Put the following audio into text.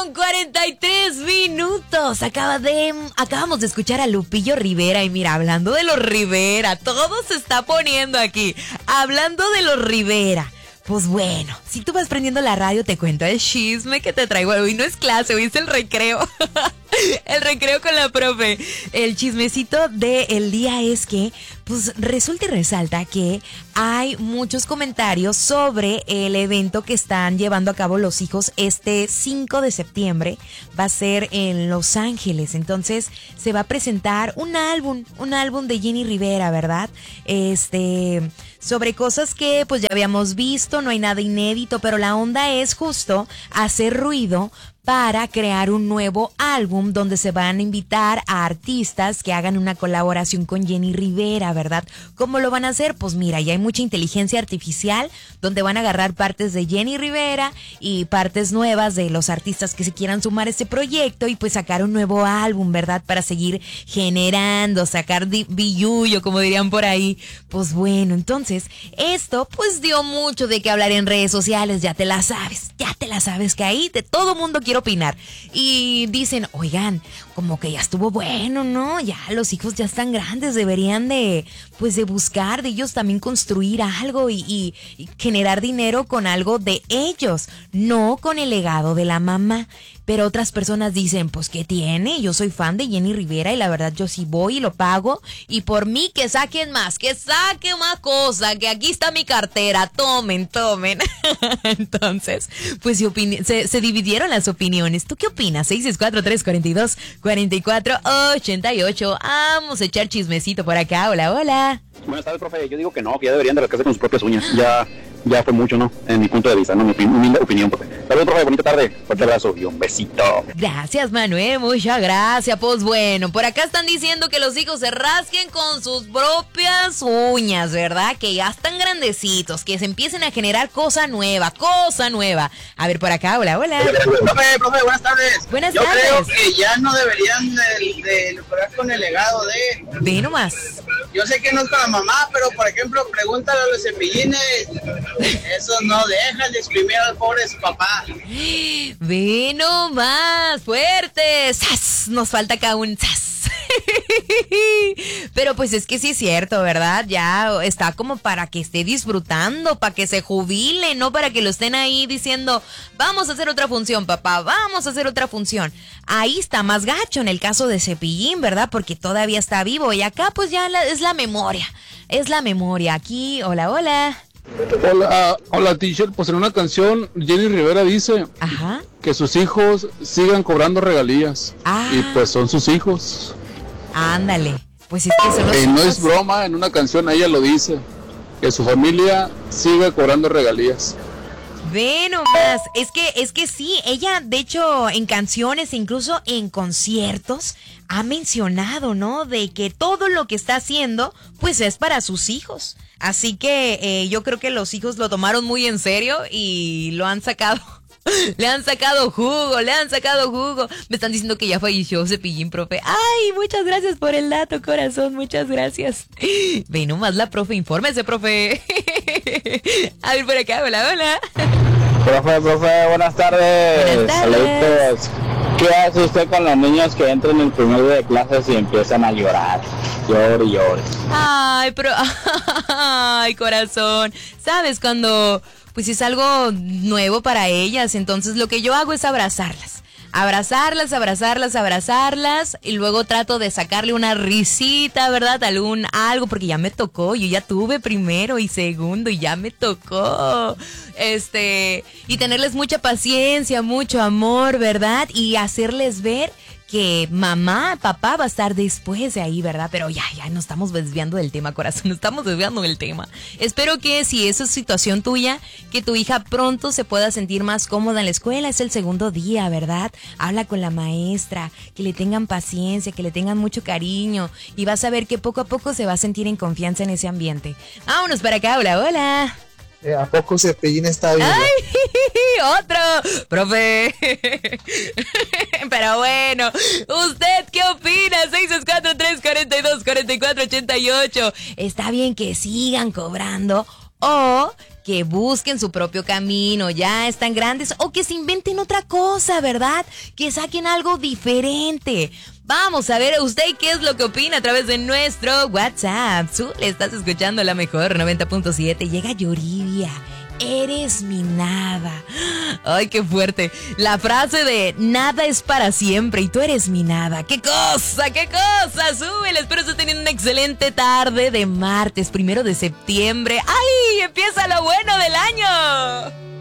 1:43. Acabamos de escuchar a Lupillo Rivera. Y mira, hablando de los Rivera, todo se está poniendo aquí. Hablando de los Rivera. Pues bueno, si tú vas prendiendo la radio, te cuento el chisme que te traigo. Hoy no es clase, hoy es el recreo. El recreo con la profe. El chismecito del día es que, pues resulta y resalta que hay muchos comentarios sobre el evento que están llevando a cabo los hijos este 5 de septiembre. Va a ser en Los Ángeles. Entonces se va a presentar un álbum de Jenni Rivera, ¿verdad? Sobre cosas que pues ya habíamos visto, no hay nada inédito, pero la onda es justo hacer ruido para crear un nuevo álbum donde se van a invitar a artistas que hagan una colaboración con Jenni Rivera, ¿verdad? ¿Cómo lo van a hacer? Pues mira, ya hay mucha inteligencia artificial donde van a agarrar partes de Jenni Rivera y partes nuevas de los artistas que se quieran sumar a este proyecto y pues sacar un nuevo álbum, ¿verdad? Para seguir generando, sacar billullo, como dirían por ahí. Pues bueno, entonces, esto pues dio mucho de qué hablar en redes sociales, ya te la sabes que ahí de todo mundo quiere opinar. Y dicen, oigan, como que ya estuvo bueno, ¿no? Ya los hijos ya están grandes, deberían de buscar de ellos también construir algo y generar dinero con algo de ellos, no con el legado de la mamá. Pero otras personas dicen, pues ¿qué tiene? Yo soy fan de Jenni Rivera y la verdad yo sí voy y lo pago. Y por mí que saquen más cosas, que aquí está mi cartera, tomen. Entonces, pues se dividieron las opiniones. ¿Tú qué opinas? 664-342-4488. Vamos a echar chismecito por acá. Hola. Buenas tardes, profe. Yo digo que no, que ya deberían de rascarse con sus propias uñas. Ya fue mucho, ¿no? En mi punto de vista, ¿no? Mi humilde opinión, profe. Saludos, profe. Bonita tarde. Fuerte abrazo y un besito. Gracias, Manuel. Muchas gracias. Pues bueno, por acá están diciendo que los hijos se rasquen con sus propias uñas, ¿verdad? Que ya están grandecitos, que se empiecen a generar cosa nueva. A ver, por acá. Hola. Profe, buenas tardes. Buenas tardes. Yo creo que ya no deberían de lucrar con el legado de... Ve nomás. Yo sé que no es con la mamá, pero por ejemplo, pregúntale a los Cepillines. Esos no dejan de exprimir al pobre de su papá. Ve nomás, fuerte. ¡Sas! Nos falta acá un ¡sas! Pero pues es que sí es cierto, ¿verdad? Ya está como para que esté disfrutando, para que se jubile, no para que lo estén ahí diciendo, vamos a hacer otra función, papá, vamos a hacer otra función. Ahí está más gacho en el caso de Cepillín, ¿verdad? Porque todavía está vivo y acá pues ya es la memoria. Aquí, hola. Hola, teacher. Pues en una canción Jenni Rivera dice que sus hijos sigan cobrando regalías. Y pues son sus hijos. Ándale. Pues es que son los hijos. No es broma, en una canción ella lo dice. Que su familia siga cobrando regalías. Ve nomás, es que sí, ella de hecho en canciones, incluso en conciertos, ha mencionado, ¿no? De que todo lo que está haciendo, pues es para sus hijos. Así que yo creo que los hijos lo tomaron muy en serio y lo han sacado. Le han sacado jugo. Me están diciendo que ya falleció Cepillín, profe. Ay, muchas gracias por el dato, corazón, muchas gracias. Ve nomás la profe, infórmese, profe. A ver por acá, hola. Profe, buenas tardes. Saludos. ¿Qué hace usted con los niños que entran en el primer día de clases y empiezan a llorar? Llore. Ay, corazón. ¿Sabes cuando pues es algo nuevo para ellas? Entonces lo que yo hago es abrazarlas y luego trato de sacarle una risita, ¿verdad? Algo, porque ya me tocó, yo ya tuve primero y segundo y ya me tocó. Y tenerles mucha paciencia, mucho amor, ¿verdad? Y hacerles ver que mamá, papá va a estar después de ahí, ¿verdad? Pero ya nos estamos desviando del tema, corazón, nos estamos desviando del tema. Espero que si esa es situación tuya, que tu hija pronto se pueda sentir más cómoda en la escuela. Es el segundo día, ¿verdad? Habla con la maestra, que le tengan paciencia, que le tengan mucho cariño y vas a ver que poco a poco se va a sentir en confianza en ese ambiente. Vámonos para acá, hola. ¿A poco Cepillín está vivo? ¡Ay! ¡Otro! ¡Profe! Pero bueno, ¿usted qué opina? 664-342-4488. ¿Está bien que sigan cobrando O que busquen su propio camino, ya están grandes, o que se inventen otra cosa, ¿verdad? Que saquen algo diferente. Vamos a ver usted qué es lo que opina a través de nuestro WhatsApp. Le estás escuchando La Mejor 90.7. Llega Yuridia. Eres mi nada. Ay, qué fuerte. La frase de nada es para siempre y tú eres mi nada. ¡Qué cosa! ¡Qué cosa! Súbele. Espero estés teniendo una excelente tarde de martes 1 de septiembre. ¡Ay! Empieza lo bueno del año.